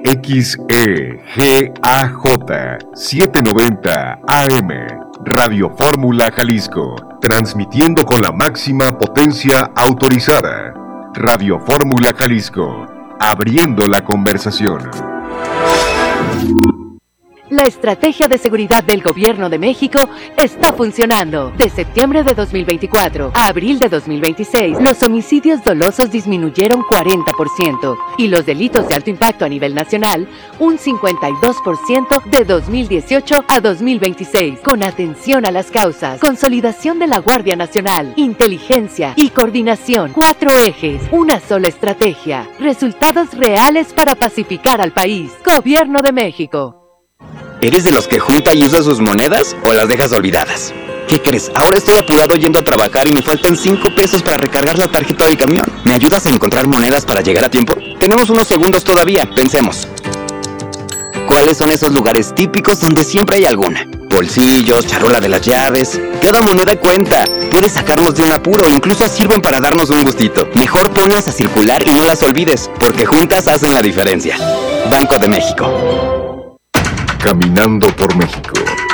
XEGAJ 790 AM, Radio Fórmula Jalisco, transmitiendo con la máxima potencia autorizada. Radio Fórmula Jalisco, abriendo la conversación. La estrategia de seguridad del Gobierno de México está funcionando. De septiembre de 2024 a abril de 2026, los homicidios dolosos disminuyeron 40% y los delitos de alto impacto a nivel nacional un 52% de 2018 a 2026. Con atención a las causas, consolidación de la Guardia Nacional, inteligencia y coordinación. 4 ejes, una sola estrategia. Resultados reales para pacificar al país. Gobierno de México. ¿Eres de los que junta y usa sus monedas o las dejas olvidadas? ¿Qué crees? Ahora estoy apurado yendo a trabajar y me faltan 5 pesos para recargar la tarjeta del camión. ¿Me ayudas a encontrar monedas para llegar a tiempo? Tenemos unos segundos todavía, pensemos. ¿Cuáles son esos lugares típicos donde siempre hay alguna? Bolsillos, charola de las llaves. Cada moneda cuenta. Puedes sacarnos de un apuro, incluso sirven para darnos un gustito. Mejor ponlas a circular y no las olvides, porque juntas hacen la diferencia. Banco de México. Caminando por México.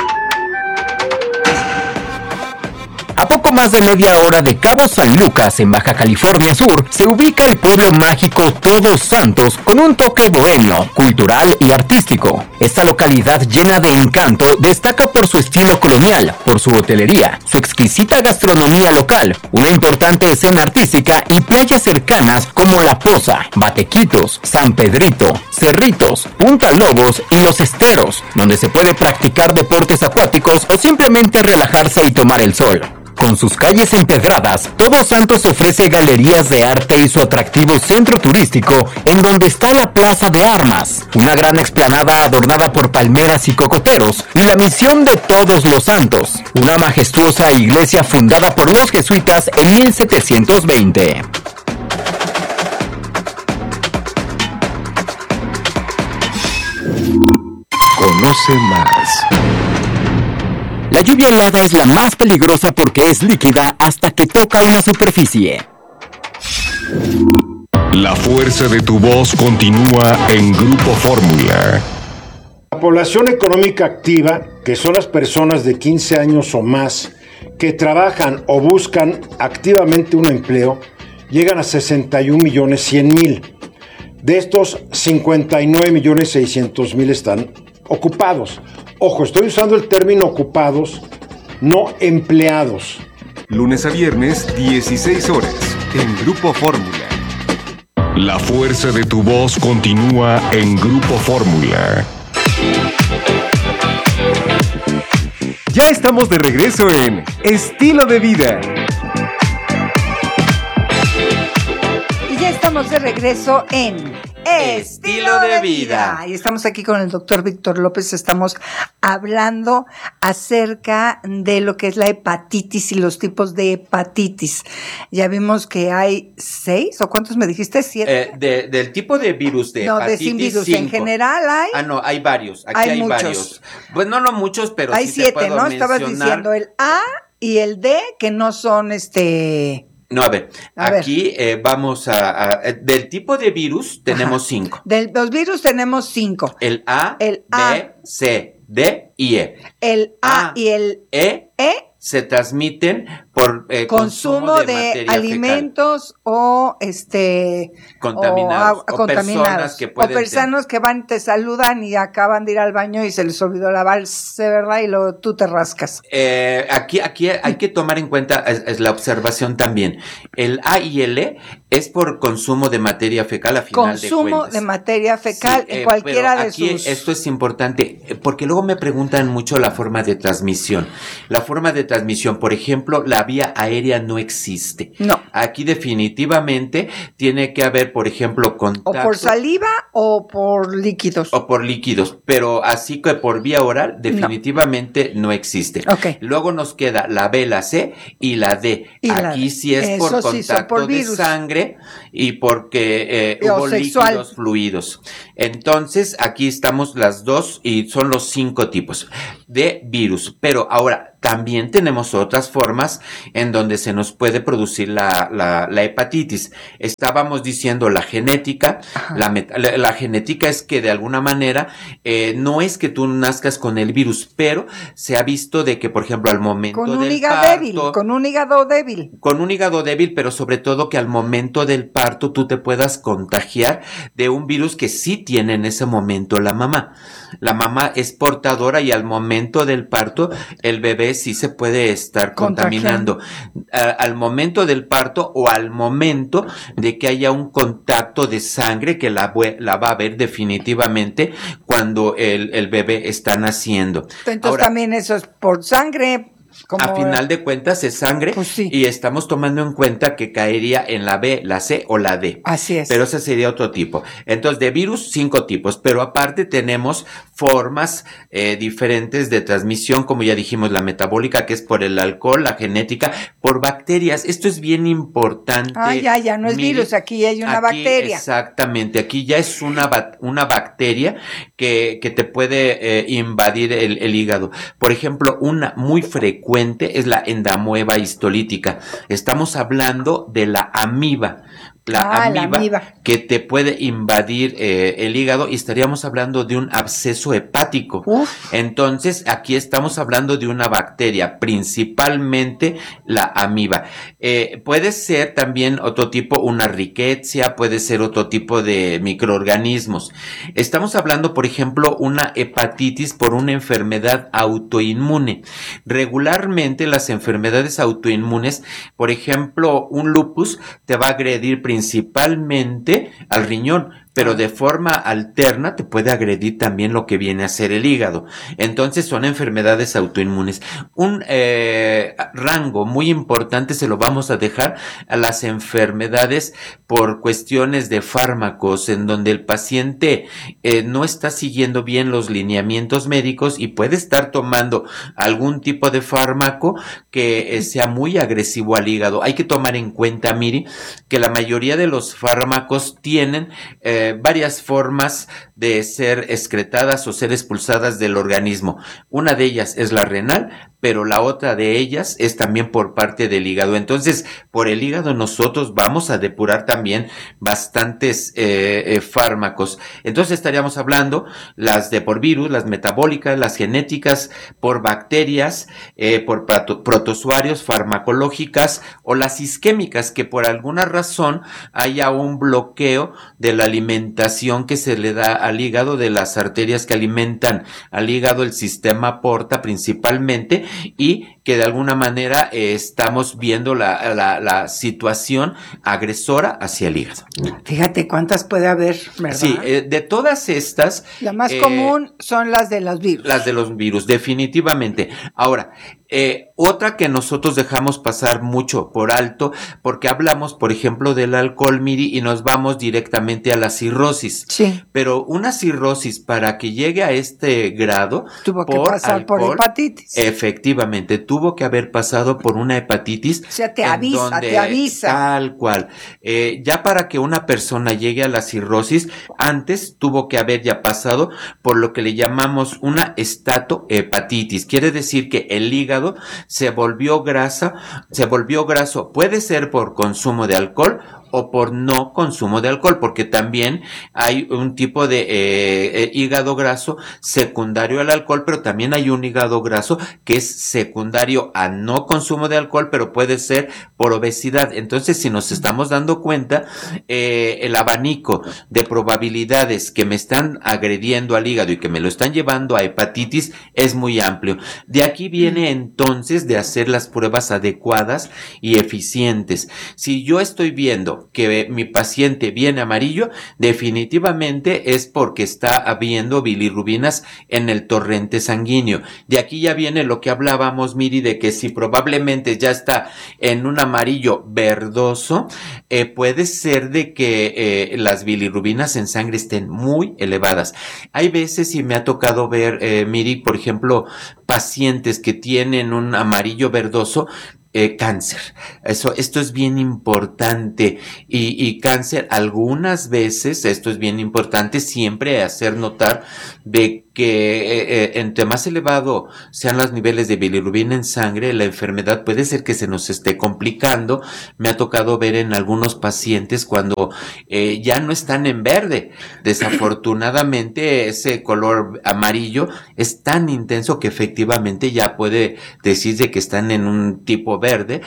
A poco más de media hora de Cabo San Lucas, en Baja California Sur, se ubica el pueblo mágico Todos Santos con un toque bohemio, cultural y artístico. Esta localidad llena de encanto destaca por su estilo colonial, por su hotelería, su exquisita gastronomía local, una importante escena artística y playas cercanas como La Poza, Batequitos, San Pedrito, Cerritos, Punta Lobos y Los Esteros, donde se puede practicar deportes acuáticos o simplemente relajarse y tomar el sol. Con sus calles empedradas, Todos Santos ofrece galerías de arte y su atractivo centro turístico, en donde está la Plaza de Armas, una gran explanada adornada por palmeras y cocoteros, y la Misión de Todos los Santos, una majestuosa iglesia fundada por los jesuitas en 1720. Conoce más. La lluvia helada es la más peligrosa porque es líquida hasta que toca una superficie. La fuerza de tu voz continúa en Grupo Fórmula. La población económica activa, que son las personas de 15 años o más que trabajan o buscan activamente un empleo, llegan a 61.100.000. De estos, 59.600.000 están ocupados. Ojo, estoy usando el término ocupados, no empleados. Lunes a viernes, 16 horas, en Grupo Fórmula. La fuerza de tu voz continúa en Grupo Fórmula. Ya estamos de regreso en Estilo de Vida. Y ya estamos de regreso en Estilo de Vida. Y estamos aquí con el doctor Víctor López. Estamos hablando acerca de lo que es la hepatitis y los tipos de hepatitis. Ya vimos que hay 6, ¿o cuántos me dijiste? 7. Del tipo de virus de hepatitis. No, de sin virus. 5. En general hay. No, hay varios. Aquí hay varios. Pues no muchos, pero hay sí 7, te puedo ¿no? mencionar. Estabas diciendo el A y el D, que no son No, a ver, aquí vamos del tipo de virus tenemos 5. De los virus tenemos 5. El A, B, C, D y E. El A y el E se transmiten por consumo de alimentos fecal. O contaminados, o personas que pueden personas que van, te saludan y acaban de ir al baño y se les olvidó lavarse, ¿verdad? Y luego tú te rascas. Aquí hay que tomar en cuenta es la observación también. El A y el E es por consumo de materia fecal a final de cuentas. Consumo de materia fecal en cualquiera de aquí sus. Esto es importante porque luego me preguntan mucho la forma de transmisión. La forma de transmisión, por ejemplo, la vía aérea no existe. No. Aquí definitivamente tiene que haber, por ejemplo, contacto. O por saliva o por líquidos. Pero así que por vía oral definitivamente no existe. Okay. Luego nos queda la B, la C y la D. Aquí sí es por contacto de sangre y porque hubo líquidos fluidos. Entonces, aquí estamos las dos y son los 5 tipos de virus. Pero ahora, también tenemos otras formas en donde se nos puede producir la hepatitis. Estábamos diciendo la genética. La genética es que de alguna manera no es que tú nazcas con el virus, pero se ha visto de que, por ejemplo, al momento del parto... Con un hígado débil. Con un hígado débil, pero sobre todo que al momento del parto tú te puedas contagiar de un virus que sí tiene en ese momento la mamá. La mamá es portadora y al momento del parto el bebé sí se puede estar contaminando. Al momento del parto o al momento de que haya un contacto de sangre que la va a ver definitivamente cuando el bebé está naciendo. Entonces ahora, también eso es por sangre. A final de cuentas es sangre, pues sí. Y estamos tomando en cuenta que caería en la B, la C o la D. Así es. Pero ese sería otro tipo. Entonces, de virus, 5 tipos, pero aparte tenemos formas diferentes de transmisión, como ya dijimos, la metabólica, que es por el alcohol, la genética, por bacterias. Esto es bien importante. Ya no es virus, aquí hay una bacteria. Exactamente, aquí ya es una bacteria que te puede invadir el hígado. Por ejemplo, una muy frecuente es la endamueba histolítica. Estamos hablando de la amiba. La amiba que te puede invadir el hígado y estaríamos hablando de un absceso hepático. Entonces, aquí estamos hablando de una bacteria, principalmente la amiba. Puede ser también otro tipo, una rickettsia, puede ser otro tipo de microorganismos. Estamos hablando, por ejemplo, una hepatitis por una enfermedad autoinmune. Regularmente las enfermedades autoinmunes, por ejemplo, un lupus te va a agredir principalmente al riñón, pero de forma alterna te puede agredir también lo que viene a ser el hígado. Entonces son enfermedades autoinmunes. Un rango muy importante se lo vamos a dejar a las enfermedades por cuestiones de fármacos, en donde el paciente no está siguiendo bien los lineamientos médicos y puede estar tomando algún tipo de fármaco que sea muy agresivo al hígado. Hay que tomar en cuenta, Miri, que la mayoría de los fármacos tienen varias formas de ser excretadas o ser expulsadas del organismo. Una de ellas es la renal, pero la otra de ellas es también por parte del hígado. Entonces, por el hígado nosotros vamos a depurar también bastantes fármacos. Entonces estaríamos hablando las de por virus, las metabólicas, las genéticas, por bacterias, por protozoarios, farmacológicas o las isquémicas, que por alguna razón haya un bloqueo de la alimentación que se le da al hígado, de las arterias que alimentan al hígado, el sistema porta principalmente, y que de alguna manera estamos viendo la situación agresora hacia el hígado. Fíjate cuántas puede haber, ¿verdad? Sí, de todas estas... La más común son las de los virus. Las de los virus, definitivamente. Ahora, otra que nosotros dejamos pasar mucho por alto, porque hablamos, por ejemplo, del alcohol, Miri, y nos vamos directamente a la cirrosis. Sí. Pero una cirrosis, para que llegue a este grado, tuvo que pasar alcohol, por hepatitis. Efectivamente, tuvo que haber pasado por una hepatitis. O sea, te avisa. Tal cual. Ya para que una persona llegue a la cirrosis, antes tuvo que haber ya pasado por lo que le llamamos una estatohepatitis. Quiere decir que el hígado se volvió graso. Puede ser por consumo de alcohol o por no consumo de alcohol, porque también hay un tipo de hígado graso secundario al alcohol, pero también hay un hígado graso que es secundario a no consumo de alcohol, pero puede ser por obesidad. Entonces, si nos estamos dando cuenta, el abanico de probabilidades que me están agrediendo al hígado y que me lo están llevando a hepatitis es muy amplio. De aquí viene entonces de hacer las pruebas adecuadas y eficientes. Si yo estoy viendo que mi paciente viene amarillo, definitivamente es porque está habiendo bilirrubinas en el torrente sanguíneo. De aquí ya viene lo que hablábamos, Miri, de que si probablemente ya está en un amarillo verdoso, puede ser de que las bilirrubinas en sangre estén muy elevadas. Hay veces, y me ha tocado ver, Miri, por ejemplo, pacientes que tienen un amarillo verdoso, cáncer. Esto es bien importante. Y cáncer, algunas veces, esto es bien importante, siempre hacer notar de que entre más elevado sean los niveles de bilirrubina en sangre, la enfermedad puede ser que se nos esté complicando. Me ha tocado ver en algunos pacientes cuando ya no están en verde. Desafortunadamente, ese color amarillo es tan intenso que efectivamente ya puede decirse que están en un tipo verde,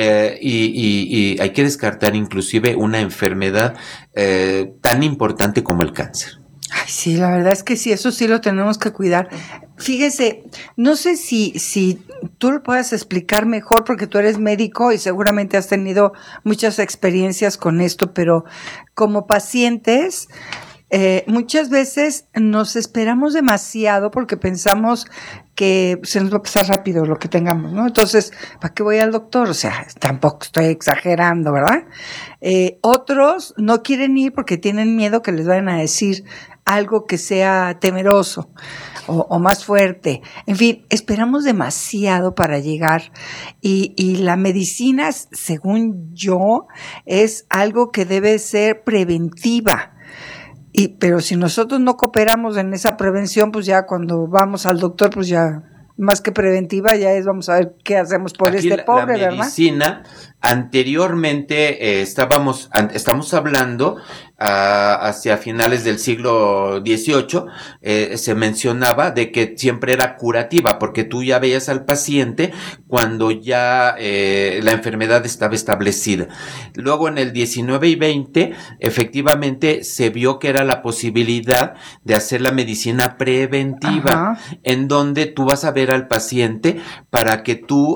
y hay que descartar inclusive una enfermedad tan importante como el cáncer. Ay, sí, la verdad es que sí, eso sí lo tenemos que cuidar. Fíjese, no sé si tú lo puedas explicar mejor, porque tú eres médico y seguramente has tenido muchas experiencias con esto, pero como pacientes, muchas veces nos esperamos demasiado porque pensamos que se nos va a pasar rápido lo que tengamos, ¿no? Entonces, ¿para qué voy al doctor? O sea, tampoco estoy exagerando, ¿verdad? Otros no quieren ir porque tienen miedo que les vayan a decir algo que sea temeroso o más fuerte. En fin, esperamos demasiado para llegar y la medicina, según yo, es algo que debe ser preventiva. Pero si nosotros no cooperamos en esa prevención, pues ya cuando vamos al doctor, pues ya más que preventiva, ya es vamos a ver qué hacemos por aquí este pobre, ¿verdad? La medicina, anteriormente estamos hablando hacia finales del siglo XVIII, se mencionaba de que siempre era curativa, porque tú ya veías al paciente cuando ya la enfermedad estaba establecida. Luego en el XIX y XX, efectivamente se vio que era la posibilidad de hacer la medicina preventiva, en donde tú vas a ver al paciente para que tú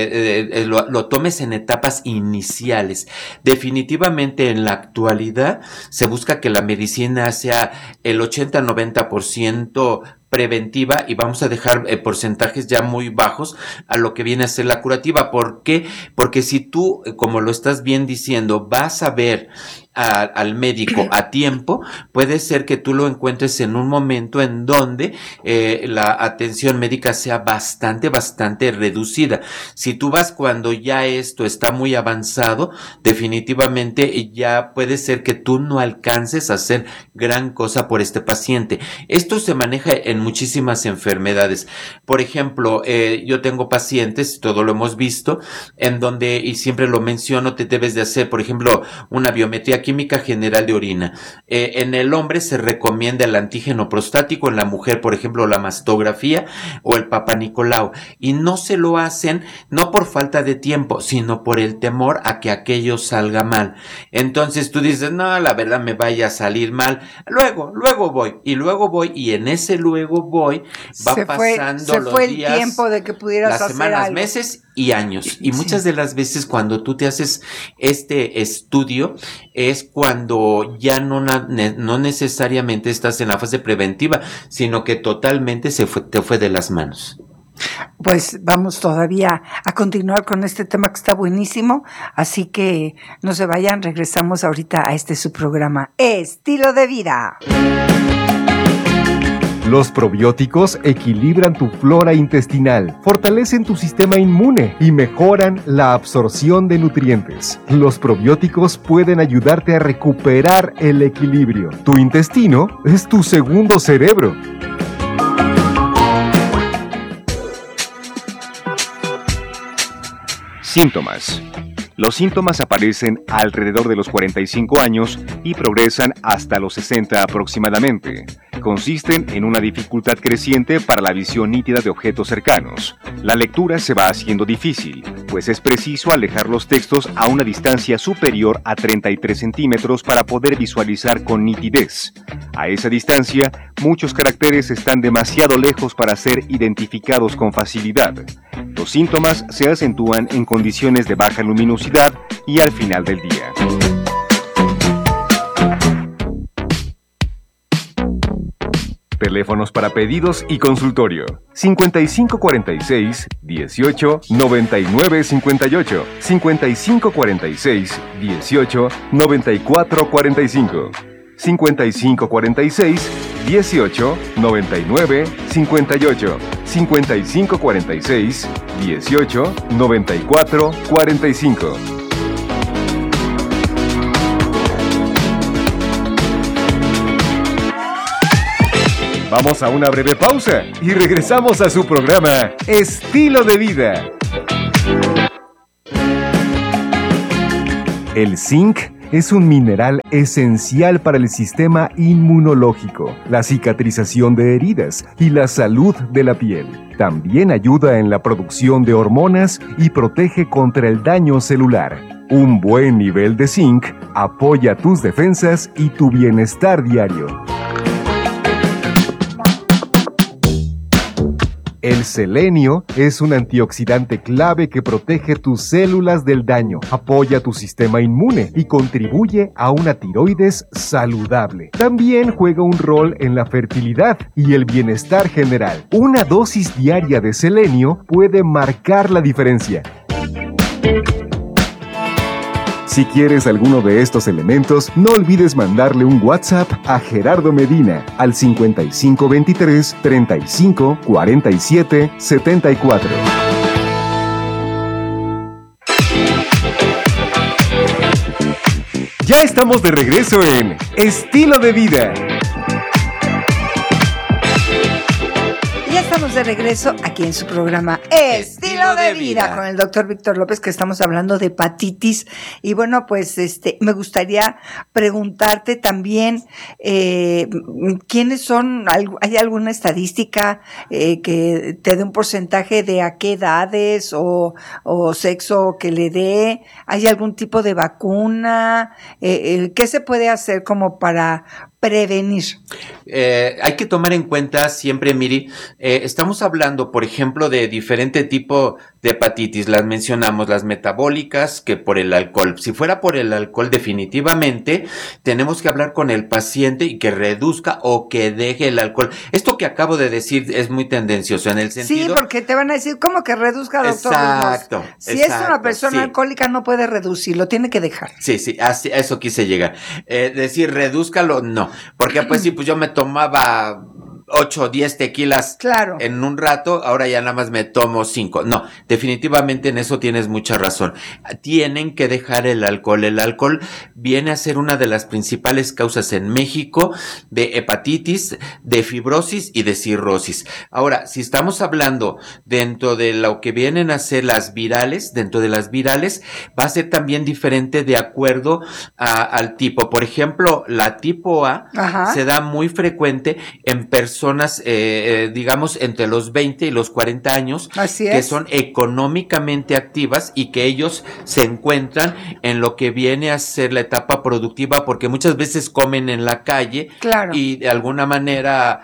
lo tomes en etapas iniciales. Definitivamente en la actualidad se busca que la medicina sea el 80-90% preventiva, y vamos a dejar porcentajes ya muy bajos a lo que viene a ser la curativa. ¿Por qué? Porque si tú, como lo estás bien diciendo, vas a ver al médico a tiempo, puede ser que tú lo encuentres en un momento en donde la atención médica sea bastante reducida. Si tú vas cuando ya esto está muy avanzado, definitivamente ya puede ser que tú no alcances a hacer gran cosa por este paciente. Esto se maneja en muchísimas enfermedades. Por ejemplo, yo tengo pacientes, todo lo hemos visto, en donde, y siempre lo menciono, te debes de hacer, por ejemplo, una biometría química general de orina. En el hombre se recomienda el antígeno prostático, en la mujer, por ejemplo, la mastografía o el Papanicolau, y no se lo hacen no por falta de tiempo, sino por el temor a que aquello salga mal. Entonces tú dices, no, la verdad me vaya a salir mal, luego voy, y en ese luego voy, pasando los días, el tiempo de que pudieras las hacer semanas, algo. meses y años. Y muchas de las veces cuando tú te haces este estudio es cuando ya no necesariamente estás en la fase preventiva, sino que totalmente te fue de las manos. Pues vamos todavía a continuar con este tema que está buenísimo, así que no se vayan, regresamos ahorita a su programa Estilo de Vida. Los probióticos equilibran tu flora intestinal, fortalecen tu sistema inmune y mejoran la absorción de nutrientes. Los probióticos pueden ayudarte a recuperar el equilibrio. Tu intestino es tu segundo cerebro. Síntomas. Los síntomas aparecen alrededor de los 45 años y progresan hasta los 60 aproximadamente. Consisten en una dificultad creciente para la visión nítida de objetos cercanos. La lectura se va haciendo difícil, pues es preciso alejar los textos a una distancia superior a 33 centímetros para poder visualizar con nitidez. A esa distancia, muchos caracteres están demasiado lejos para ser identificados con facilidad. Los síntomas se acentúan en condiciones de baja luminosidad y al final del día. Teléfonos para pedidos y consultorio: 5546 18 99 58, 5546 18 94 45, 5546 18 99 58 55 46 18 94 45. Vamos a una breve pausa y regresamos a su programa Estilo de Vida. El zinc es un mineral esencial para el sistema inmunológico, la cicatrización de heridas y la salud de la piel. También ayuda en la producción de hormonas y protege contra el daño celular. Un buen nivel de zinc apoya tus defensas y tu bienestar diario. El selenio es un antioxidante clave que protege tus células del daño, apoya tu sistema inmune y contribuye a una tiroides saludable. También juega un rol en la fertilidad y el bienestar general. Una dosis diaria de selenio puede marcar la diferencia. Si quieres alguno de estos elementos, no olvides mandarle un WhatsApp a Gerardo Medina al 5523 35 47 74. Ya estamos de regreso en Estilo de Vida. Ya estamos de regreso aquí en su programa Estilo de Vida con el doctor Víctor López, que estamos hablando de hepatitis. Y bueno, pues me gustaría preguntarte también quiénes son, ¿hay alguna estadística que te dé un porcentaje de a qué edades o sexo que le dé? ¿Hay algún tipo de vacuna? ¿Qué se puede hacer como para prevenir? Hay que tomar en cuenta siempre, Miri, estamos hablando, por ejemplo, de diferente tipo de hepatitis. Las mencionamos, las metabólicas, que por el alcohol. Si fuera por el alcohol, definitivamente tenemos que hablar con el paciente y que reduzca o que deje el alcohol. Esto que acabo de decir es muy tendencioso en el sentido... Sí, porque te van a decir, ¿cómo que reduzca, doctor? Exacto. Si es una persona alcohólica, no puede reducirlo, tiene que dejar. Sí, así, a eso quise llegar. Decir, redúzcalo, no. Porque pues sí, pues yo me tomaba 8 o 10 tequilas en un rato, ahora ya nada más me tomo 5. No, definitivamente en eso tienes mucha razón. Tienen que dejar el alcohol. El alcohol viene a ser una de las principales causas en México de hepatitis, de fibrosis y de cirrosis. Ahora, si estamos hablando dentro de lo que vienen a ser las virales, dentro de las virales va a ser también diferente de acuerdo al tipo. Por ejemplo, la tipo A se da muy frecuente en personas, digamos, entre los 20 y los 40 años, que son económicamente activas y que ellos se encuentran en lo que viene a ser la etapa productiva, porque muchas veces comen en la calle y de alguna manera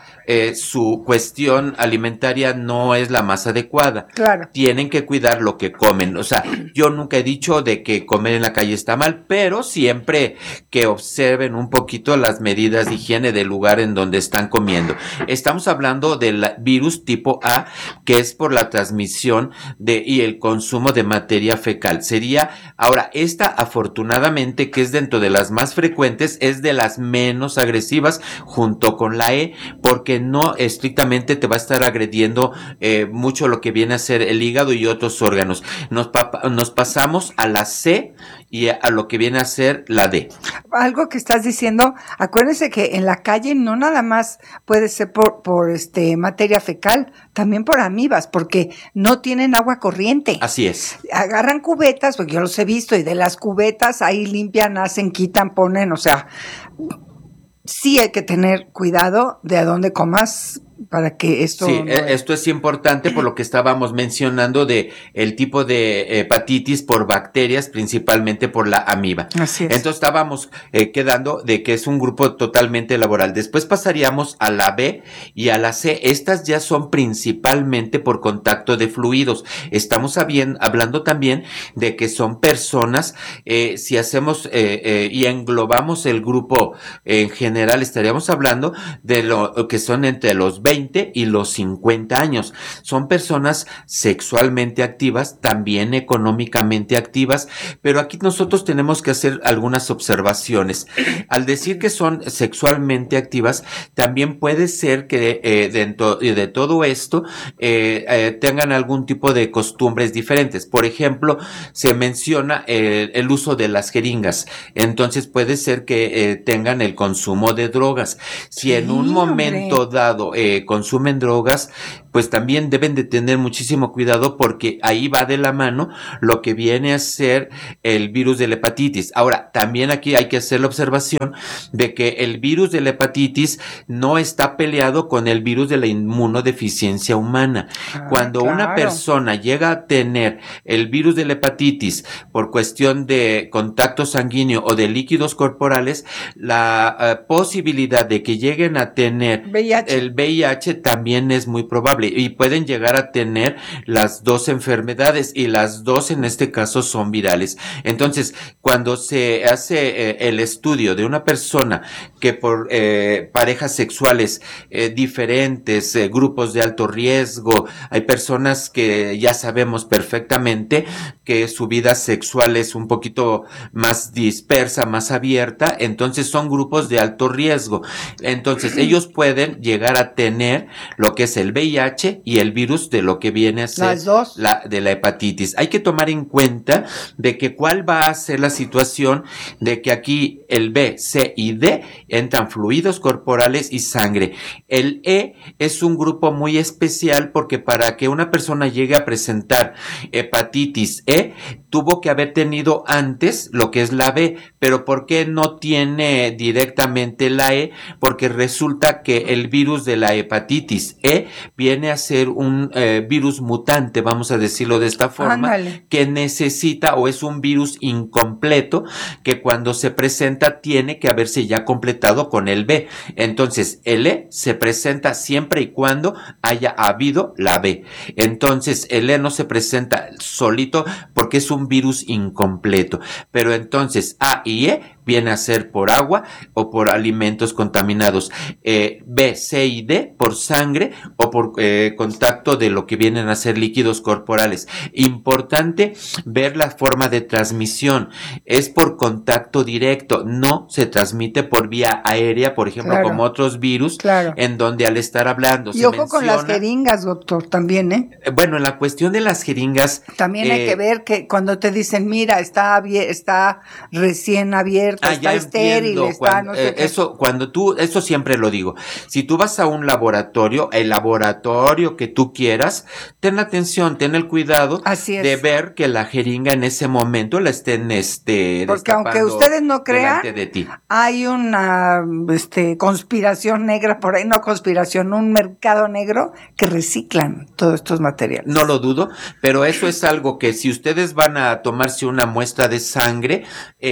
su cuestión alimentaria no es la más adecuada. Tienen que cuidar lo que comen. O sea, yo nunca he dicho de que comer en la calle está mal, pero siempre que observen un poquito las medidas de higiene del lugar en donde están comiendo. Estamos hablando del virus tipo A, que es por la transmisión y el consumo de materia fecal. Ahora, esta afortunadamente, que es dentro de las más frecuentes, es de las menos agresivas junto con la E, porque no estrictamente te va a estar agrediendo mucho lo que viene a ser el hígado y otros órganos. Nos pasamos a la C y a lo que viene a ser la D. Algo que estás diciendo, acuérdense que en la calle no nada más puede ser por materia fecal, también por amibas, porque no tienen agua corriente. Así es. Agarran cubetas, porque yo los he visto, y de las cubetas ahí limpian, hacen, quitan, ponen, o sea, sí hay que tener cuidado de a dónde comas para que esto... Sí, esto es importante por lo que estábamos mencionando de el tipo de hepatitis por bacterias, principalmente por la amiba. Así es. Entonces estábamos quedando de que es un grupo totalmente laboral. Después pasaríamos a la B y a la C. Estas ya son principalmente por contacto de fluidos. Estamos hablando también de que son personas, si hacemos y englobamos el grupo en general, estaríamos hablando de lo que son entre los 20 20 y los 50 años. Son personas sexualmente activas, también económicamente activas, pero aquí nosotros tenemos que hacer algunas observaciones. Al decir que son sexualmente activas, también puede ser que dentro de todo esto tengan algún tipo de costumbres diferentes. Por ejemplo, se menciona el uso de las jeringas. Entonces puede ser que tengan el consumo de drogas. Si en un momento dado consumen drogas, pues también deben de tener muchísimo cuidado, porque ahí va de la mano lo que viene a ser el virus de la hepatitis. Ahora, también aquí hay que hacer la observación de que el virus de la hepatitis no está peleado con el virus de la inmunodeficiencia humana. Cuando una persona llega a tener el virus de la hepatitis por cuestión de contacto sanguíneo o de líquidos corporales, la posibilidad de que lleguen a tener el VIH también es muy probable, y pueden llegar a tener las dos enfermedades, y las dos en este caso son virales. Entonces, cuando se hace el estudio de una persona que por parejas sexuales diferentes, grupos de alto riesgo, hay personas que ya sabemos perfectamente que su vida sexual es un poquito más dispersa, más abierta, entonces son grupos de alto riesgo. Entonces ellos pueden llegar a tener lo que es el VIH y el virus de lo que viene a ser de la hepatitis. Hay que tomar en cuenta de que cuál va a ser la situación de que aquí el B, C y D entran fluidos corporales y sangre. El E es un grupo muy especial, porque para que una persona llegue a presentar hepatitis E, tuvo que haber tenido antes lo que es la B. Pero ¿por qué no tiene directamente la E? Porque resulta que el virus de la hepatitis E viene a ser un virus mutante, vamos a decirlo de esta forma, que necesita, o es un virus incompleto, que cuando se presenta tiene que haberse ya completado con el B. Entonces el E se presenta siempre y cuando haya habido la B. Entonces el E no se presenta solito porque es un virus incompleto. Pero entonces A y E viene a ser por agua o por alimentos contaminados. B, C y D por sangre o por contacto de lo que vienen a ser líquidos corporales. Importante ver la forma de transmisión. Es por contacto directo, no se transmite por vía aérea, por ejemplo, como otros virus, en donde al estar hablando y ojo con las jeringas, doctor, también, Bueno, en la cuestión de las jeringas también hay que ver que cuando te dicen, mira, está recién abierto, está estéril, está no sé qué. Eso siempre lo digo. Si tú vas a un laboratorio, el laboratorio que tú quieras, ten la atención, ten el cuidado de ver que la jeringa en ese momento la estén porque aunque ustedes no crean, de ti. Hay una conspiración negra por ahí, no conspiración, un mercado negro que reciclan todos estos materiales. No lo dudo, pero eso es algo que si ustedes van a tomarse una muestra de sangre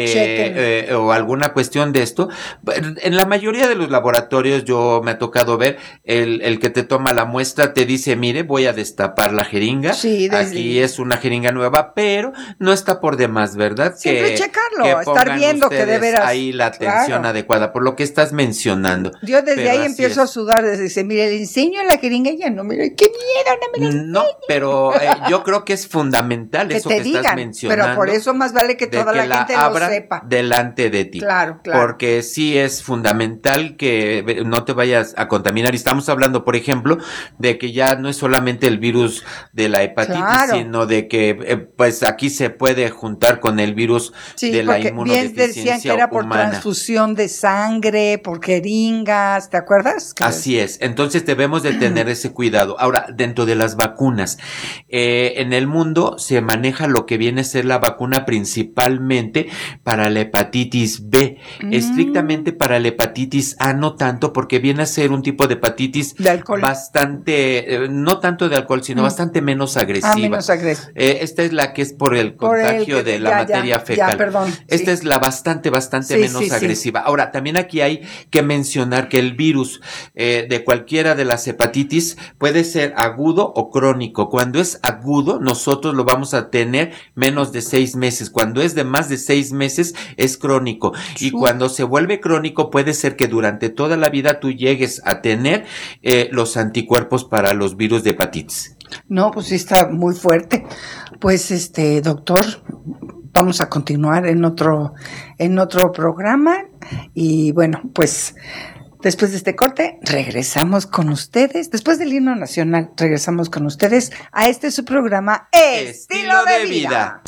o alguna cuestión de esto, en la mayoría de los laboratorios yo me ha tocado ver el que te toma la muestra te dice, mire, voy a destapar la jeringa, aquí es una jeringa nueva, pero no está por demás, ¿verdad? Siempre checarlo, estar viendo que de veras ahí la atención adecuada, por lo que estás mencionando. Yo desde ahí empiezo a sudar, dice, mire, le enseño la jeringa y ya no, mire, qué miedo, no me la enseñe. No, pero yo creo que es fundamental que eso que estás mencionando. Pero por eso más vale que toda la gente lo sepa. Delante de ti. Claro. Porque sí es fundamental que no te vayas a contaminar. Y estamos hablando, por ejemplo, de que ya no es solamente el virus de la hepatitis, sino de que pues aquí se puede juntar con el virus de la inmunodeficiencia bien decían que era por transfusión de sangre, por jeringas, ¿te acuerdas? Así es. Entonces debemos de tener ese cuidado. Ahora, dentro de las vacunas, en el mundo se maneja lo que viene a ser la vacuna principalmente para la hepatitis B, estrictamente para la hepatitis A no tanto, porque viene a ser un tipo de hepatitis bastante, no tanto de alcohol, sino bastante menos agresiva. Menos agresiva. Esta es la que es por el contagio de la materia fecal. Esta es la bastante menos agresiva. Ahora, también aquí hay que mencionar que el virus de cualquiera de las hepatitis puede ser agudo o crónico. Cuando es agudo, nosotros lo vamos a tener menos de 6 meses. Cuando es de más de 6 meses, es crónico. crónico. Y cuando se vuelve crónico, puede ser que durante toda la vida tú llegues a tener los anticuerpos para los virus de hepatitis. No, pues sí está muy fuerte. Pues doctor, vamos a continuar en otro programa. Y bueno, pues después de este corte, regresamos con ustedes. Después del himno nacional, regresamos con ustedes a su programa Estilo de Vida.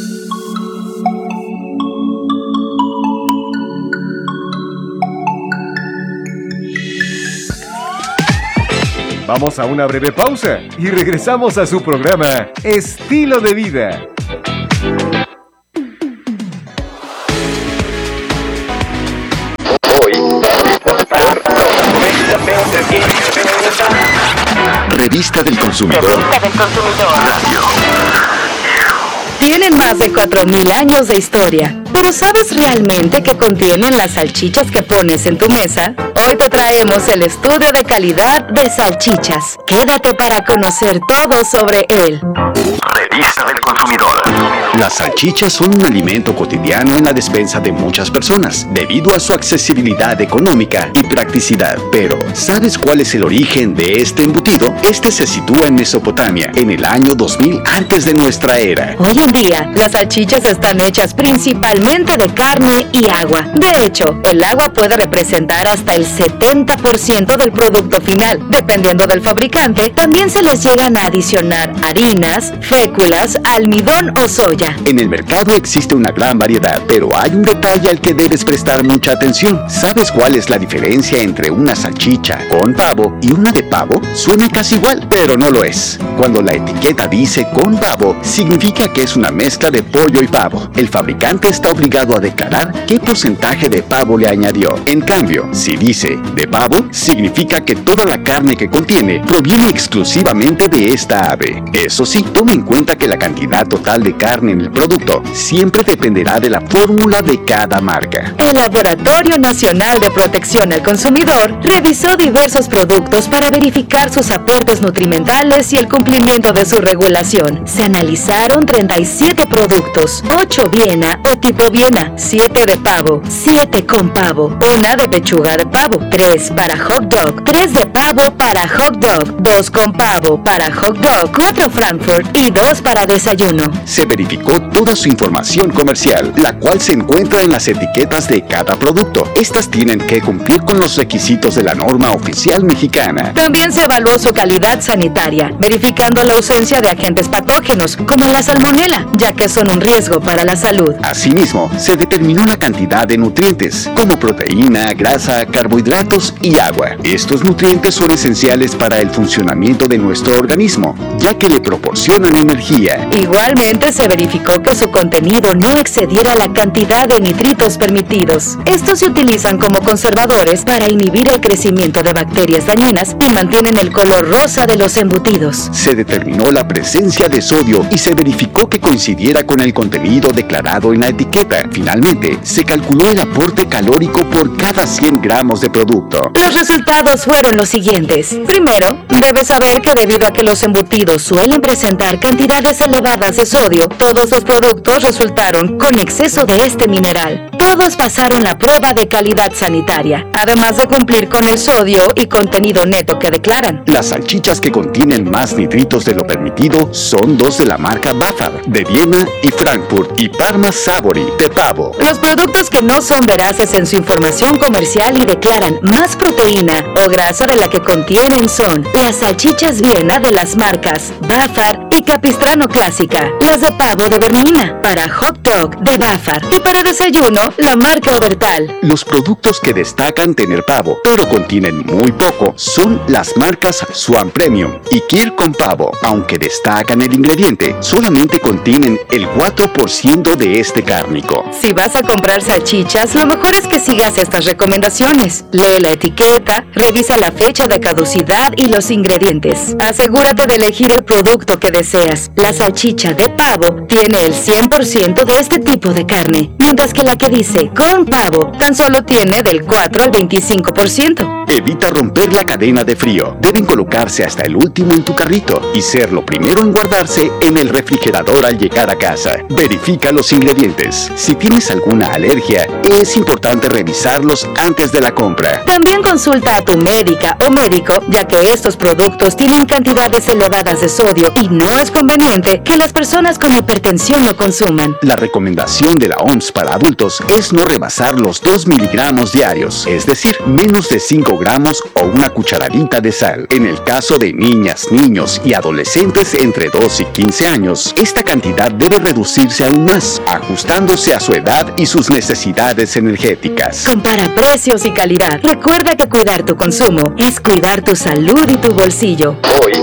Vamos a una breve pausa y regresamos a su programa Estilo de Vida. Revista del Consumidor. Radio. Tienen más de 4,000 años de historia. ¿Pero sabes realmente qué contienen las salchichas que pones en tu mesa? Hoy te traemos el estudio de calidad de salchichas. Quédate para conocer todo sobre él. Revista del Consumidor. Las salchichas son un alimento cotidiano en la despensa de muchas personas, debido a su accesibilidad económica y practicidad. Pero, ¿sabes cuál es el origen de este embutido? Este se sitúa en Mesopotamia, en el año 2000 antes de nuestra era. Hoy en día, las salchichas están hechas principalmente de carne y agua. De hecho, el agua puede representar hasta el 70% del producto final. Dependiendo del fabricante, también se les llegan a adicionar harinas, féculas, almidón o soya. En el mercado existe una gran variedad, pero hay un detalle al que debes prestar mucha atención. ¿Sabes cuál es la diferencia entre una salchicha con pavo y una de pavo? Suena casi igual, pero no lo es. Cuando la etiqueta dice con pavo, significa que es una mezcla de pollo y pavo. El fabricante está obligado a declarar qué porcentaje de pavo le añadió. En cambio, si dice de pavo, significa que toda la carne que contiene proviene exclusivamente de esta ave. Eso sí, toma en cuenta que la cantidad total de carne en el producto siempre dependerá de la fórmula de cada marca. El Laboratorio Nacional de Protección al Consumidor revisó diversos productos para verificar sus aportes nutrimentales y el cumplimiento de su regulación. Se analizaron 37 productos, 8 Viena o tipo Viena, 7 de pavo, 7 con pavo, 1 de pechuga de pavo, 3 para hot dog, 3 de pavo para hot dog, 2 con pavo para hot dog, 4 Frankfurt y 2 para desayuno. Se verificó toda su información comercial, la cual se encuentra en las etiquetas de cada producto. Estas tienen que cumplir con los requisitos de la norma oficial mexicana. También se evaluó su calidad sanitaria, verificando la ausencia de agentes patógenos, como la salmonela, ya que son un riesgo para la salud. Asimismo, se determinó la cantidad de nutrientes, como proteína, grasa, carbohidratos y agua. Estos nutrientes son esenciales para el funcionamiento de nuestro organismo, ya que le proporcionan energía. Igualmente se verificó que su contenido no excediera la cantidad de nitritos permitidos. Estos se utilizan como conservadores para inhibir el crecimiento de bacterias dañinas y mantienen el color rosa de los embutidos. Se determinó la presencia de sodio y se verificó que coincidiera con el contenido declarado en la etiqueta. Finalmente, se calculó el aporte calórico por cada 100 gramos de producto. Los resultados fueron los siguientes. Primero, debes saber que debido a que los embutidos suelen presentar cantidades elevadas de sodio, todos los productos resultaron con exceso de este mineral. Todos pasaron la prueba de calidad sanitaria, además de cumplir con el sodio y contenido neto que declaran. Las salchichas que contienen más nitritos de lo permitido son 2 de la marca Bafar, de Viena y Frankfurt, y Parma Savory, de pavo. Los productos que no son veraces en su información comercial y declaran más proteína o grasa de la que contienen son las salchichas Viena de las marcas Bafar y Capistrano Clásica, las de pavo de Bernina, para hot dog de Bafar y para desayuno la marca Obertal. Los productos que destacan tener pavo, pero contienen muy poco, son las marcas Swan Premium y Kiel con pavo. Aunque destacan el ingrediente, solamente contienen el 4% de este cárnico. Si vas a comprar salchichas, lo mejor es que sigas estas recomendaciones. Lee la etiqueta, revisa la fecha de caducidad y los ingredientes. Asegúrate de elegir el producto que deseas ideas. La salchicha de pavo tiene el 100% de este tipo de carne, mientras que la que dice con pavo tan solo tiene del 4 al 25%. Evita romper la cadena de frío. Deben colocarse hasta el último en tu carrito y ser lo primero en guardarse en el refrigerador al llegar a casa. Verifica los ingredientes. Si tienes alguna alergia, es importante revisarlos antes de la compra. También consulta a tu médica o médico, ya que estos productos tienen cantidades elevadas de sodio y no es conveniente que las personas con hipertensión lo consuman. La recomendación de la OMS para adultos es no rebasar los 2 miligramos diarios, es decir, menos de 5 gramos o una cucharadita de sal. En el caso de niñas, niños y adolescentes entre 2 y 15 años, esta cantidad debe reducirse aún más, ajustándose a su edad y sus necesidades energéticas. Compara precios y calidad. Recuerda que cuidar tu consumo es cuidar tu salud y tu bolsillo.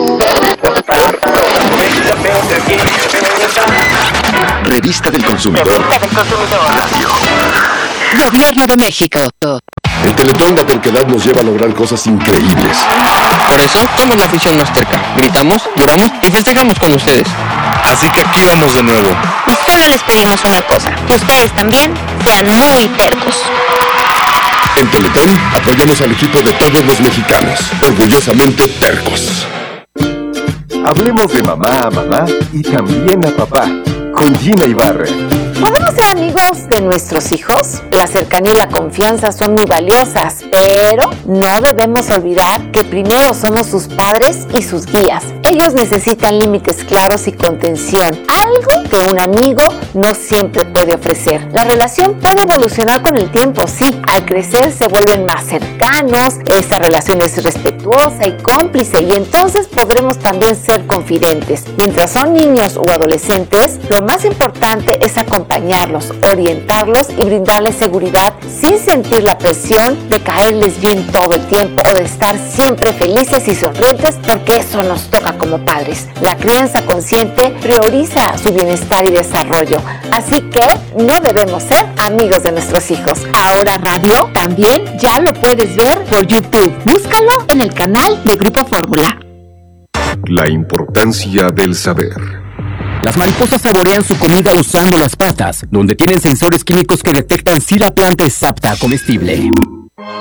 Revista del Consumidor. Radio. Gobierno de México. El Teletón La Terquedad nos lleva a lograr cosas increíbles. Por eso somos la afición más terca. Gritamos, lloramos y festejamos con ustedes. Así que aquí vamos de nuevo. Y solo les pedimos una cosa, que ustedes también sean muy tercos. En Teletón apoyamos al equipo de todos los mexicanos, orgullosamente tercos. Hablemos de mamá a mamá y también a papá, con Gina Ibarra. ¿Podemos ser amigos de nuestros hijos? La cercanía y la confianza son muy valiosas, pero no debemos olvidar que primero somos sus padres y sus guías. Ellos necesitan límites claros y contención, algo que un amigo no siempre puede ofrecer. La relación puede evolucionar con el tiempo, sí. Al crecer se vuelven más cercanos, esta relación es respetuosa y cómplice, y entonces podremos también ser confidentes. Mientras son niños o adolescentes, lo más importante es acompañarlos, orientarlos y brindarles seguridad sin sentir la presión de caerles bien todo el tiempo o de estar siempre felices y sonrientes, porque eso nos toca como padres. La crianza consciente prioriza su bienestar y desarrollo, así que no debemos ser amigos de nuestros hijos. Ahora Radio también ya lo puedes ver por YouTube. Búscalo en el canal de Grupo Fórmula. La importancia del saber. Las mariposas saborean su comida usando las patas, donde tienen sensores químicos que detectan si la planta es apta a comestible.